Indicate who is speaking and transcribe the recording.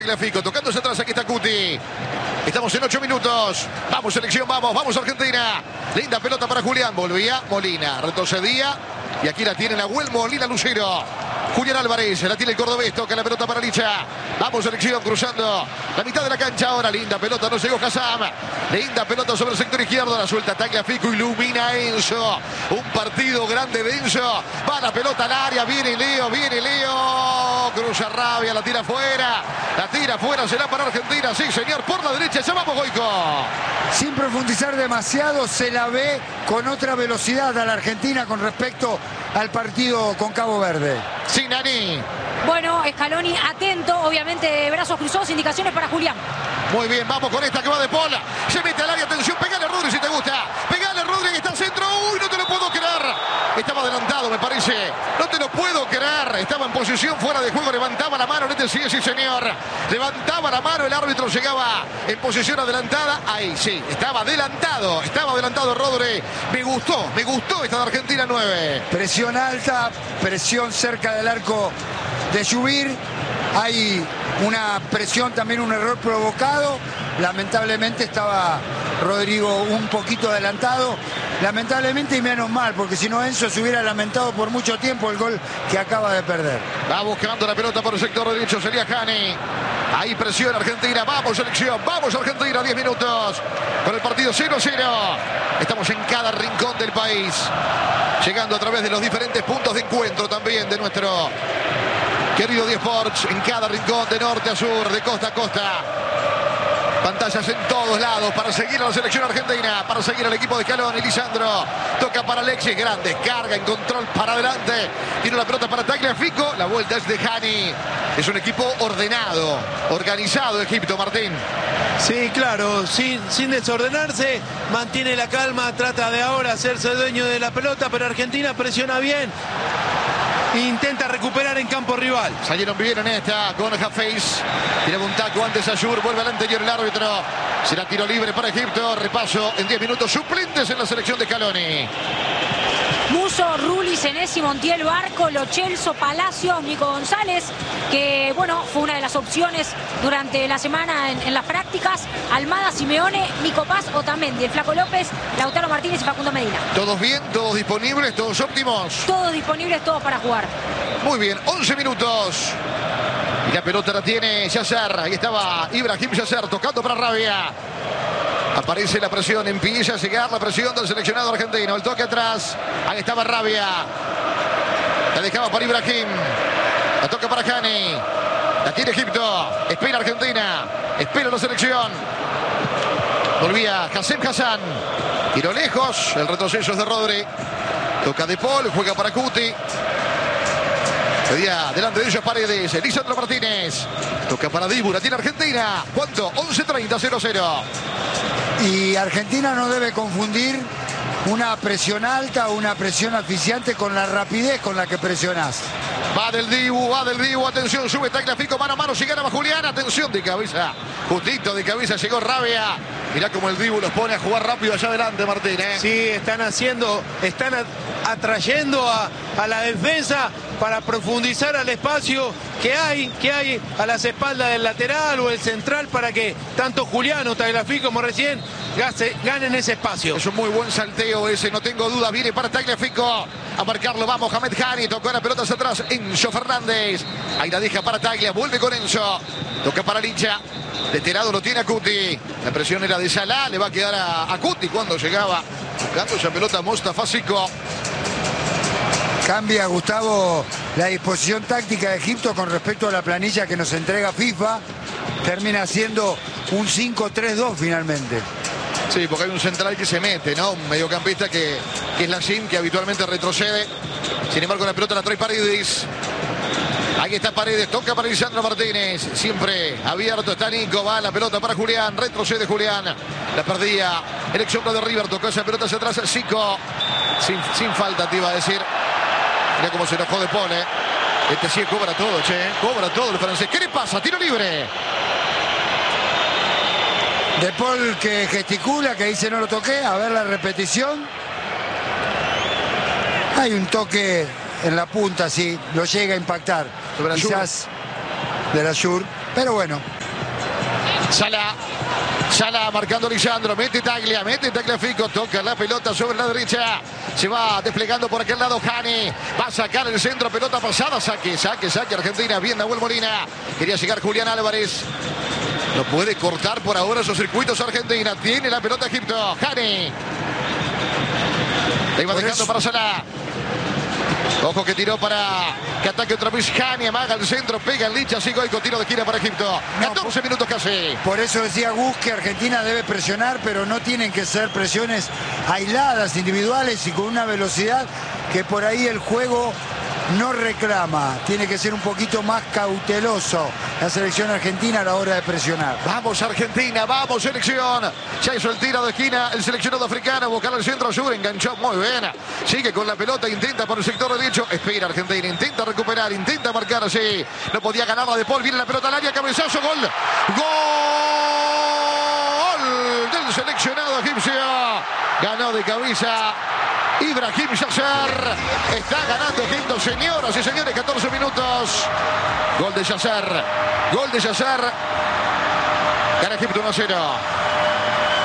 Speaker 1: Tagliafico tocándose atrás, aquí está Cuti. Estamos en 8 minutos. Vamos selección, vamos Argentina. Linda pelota para Julián. Volvía Molina, retrocedía. Y aquí la tiene Nahuel Molina Lucero. Julián Álvarez, la tiene el cordobés, toca la pelota para Licha. Vamos selección, cruzando la mitad de la cancha ahora. Linda pelota, no llegó Hassam. Linda pelota sobre el sector izquierdo, la suelta Tagliafico, ilumina Enzo. Un partido grande de Enzo. Va la pelota al área, viene Leo. Cruza Rabia, la tira fuera. La tira fuera, será para Argentina. Sí, señor, por la derecha, ya vamos, Goico.
Speaker 2: Sin profundizar demasiado, se la ve con otra velocidad a la Argentina con respecto al partido con Cabo Verde.
Speaker 1: Sí, Nani.
Speaker 3: Bueno, Scaloni atento, obviamente brazos cruzados, indicaciones para Julián.
Speaker 1: Muy bien, vamos con esta que va de Pola. Se mete al área, atención, pegale a Rodri si te gusta. Pegale a Rodri que está al centro. Uy, no te lo puedo creer. Estaba adelantado, me parece. No te lo puedo creer. Estaba en posición fuera de juego, levantaba la mano. Sí, señor. Levantaba la mano, el árbitro llegaba en posición adelantada. Ahí sí, estaba adelantado Rodri. Me gustó esta de Argentina 9.
Speaker 2: Presión alta, presión cerca del arco de Lluvir. Hay una presión, también un error provocado. Lamentablemente estaba Rodrigo un poquito adelantado. Lamentablemente y menos mal, porque si no Enzo se hubiera lamentado por mucho tiempo el gol que acaba de perder.
Speaker 1: Va buscando la pelota por el sector derecho, sería Jani. Ahí presiona Argentina, vamos selección, vamos Argentina, 10 minutos. Con el partido 0-0. Estamos en cada rincón del país. Llegando a través de los diferentes puntos de encuentro también de nuestro querido D-Sports, en cada rincón de norte a sur, de costa a costa. Pantallas en todos lados para seguir a la selección argentina, para seguir al equipo de Scaloni. Lisandro toca para Alexis, grande, carga en control para adelante. Tiene la pelota para Tagliafico, la vuelta es de Hani. Es un equipo ordenado, organizado Egipto, Martín.
Speaker 4: Sí, claro, sin desordenarse, mantiene la calma, trata de ahora hacerse dueño de la pelota, pero Argentina presiona bien. Intenta recuperar en campo rival.
Speaker 1: Salieron bien en esta con Hafez. Tiraba un taco antes a Ayur. Vuelve al anterior el árbitro. Será tiro libre para Egipto. Repaso en 10 minutos. Suplentes en la selección de Scaloni.
Speaker 3: Muso, Rulli, Senesi, Montiel, Barco, Lo Celso, Palacio, Nico González, que bueno, fue una de las opciones durante la semana en las prácticas. Almada, Simeone, Nico Paz, Otamendi, el Flaco López, Lautaro Martínez y Facundo Medina.
Speaker 1: ¿Todos bien? ¿Todos disponibles? ¿Todos óptimos?
Speaker 3: Todos disponibles, todos para jugar.
Speaker 1: Muy bien, 11 minutos. Y la pelota la tiene Yasser. Ahí estaba Ibrahim Yasser tocando para Rabia. Aparece la presión, empieza a llegar la presión del seleccionado argentino. El toque atrás, ahí estaba Rabia. La dejaba para Ibrahim. La toca para Hani. La tiene Egipto. Espera Argentina. Espera la selección. Volvía Hassem Hassan. Tiro lejos. El retroceso es de Rodri. Toca De Paul. Juega para Cuti. Pedía delante de ellos Paredes. Lisandro Martínez. Toca para Dibu. La tiene Argentina. ¿Cuánto? 11:30, 0-0.
Speaker 2: Y Argentina no debe confundir una presión alta o una presión asfixiante con la rapidez con la que presionás.
Speaker 1: Va del Dibu, atención, sube Tagliafico, mano a mano, si gana Julián, atención de cabeza, justito de cabeza llegó Rabia. Mirá como el Dibu los pone a jugar rápido allá adelante, Martín.
Speaker 4: Sí, están atrayendo a la defensa para profundizar al espacio que hay a las espaldas del lateral o el central para que tanto Julián o Tagliafico como recién ganen ese espacio.
Speaker 1: Es un muy buen salteo ese, no tengo duda, viene para Tagliafico. A marcarlo va Mohamed Hani, tocó la pelota hacia atrás Enzo Fernández. Ahí la deja para Taglia, vuelve con Enzo. Toca para Licha. De este lado lo tiene a Cuti. La presión era de Salah, le va a quedar a Cuti cuando llegaba. Buscando esa pelota Mostafa Siko.
Speaker 2: Cambia, Gustavo, la disposición táctica de Egipto con respecto a la planilla que nos entrega FIFA. Termina siendo un 5-3-2 finalmente.
Speaker 1: Sí, porque hay un central que se mete, ¿no? Un mediocampista que es Lacim, que habitualmente retrocede. Sin embargo, la pelota la trae Paredes. Ahí está Paredes, toca para Lisandro Martínez. Siempre abierto está Nico, va la pelota para Julián. Retrocede Julián. La perdía el ex hombre de River, tocó esa pelota hacia atrás. Zico. Sin falta, te iba a decir. Mirá cómo se enojó De Paul, ¿eh? Este sí cobra todo, che. Cobra todo el francés. ¿Qué le pasa? Tiro libre.
Speaker 2: De Paul que gesticula, que dice no lo toqué. A ver la repetición. Hay un toque en la punta, sí. Lo llega a impactar. Quizás de la Ayur. Pero bueno.
Speaker 1: Salah marcando Lisandro, mete Taglia Fico, toca la pelota sobre la derecha, se va desplegando por aquel lado Hani, va a sacar el centro, pelota pasada, saque Argentina, bien Nahuel Molina, quería llegar Julián Álvarez, no puede cortar por ahora esos circuitos Argentina, tiene la pelota Egipto, Hani, le iba dejando para Salah. Ojo que tiró para que ataque otra vez Hani, amaga el centro, pega el Licha, sigue con tiro de esquina para Egipto. 14 minutos casi.
Speaker 2: Por eso decía Gus que Argentina debe presionar, pero no tienen que ser presiones aisladas, individuales y con una velocidad que por ahí el juego no reclama. Tiene que ser un poquito más cauteloso la selección argentina a la hora de presionar.
Speaker 1: Vamos Argentina, vamos selección. Ya hizo el tiro de esquina el seleccionado africano, buscar el centro sur, enganchó muy bien. Sigue con la pelota, intenta por el sector derecho. Espera Argentina, intenta recuperar, intenta marcar así. No podía ganarla de Paul, viene la pelota al área, cabezazo, gol. Gol del seleccionado egipcio. Ganó de cabeza Ibrahim Yasser. Está ganando Egipto, señoras y señores, 14 minutos. Gol de Yasser. Gana Egipto 1-0.